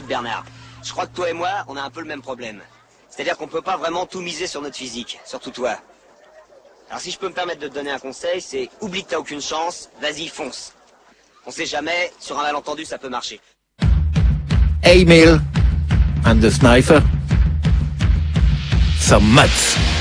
Écoute Bernard, je crois que toi et moi, on a un peu le même problème. C'est-à-dire qu'on peut pas vraiment tout miser sur notre physique, surtout toi. Alors si je peux me permettre de te donner un conseil, c'est oublie que t'as aucune chance, vas-y fonce. On sait jamais, sur un malentendu ça peut marcher. Emil and the Sniper. Some mats.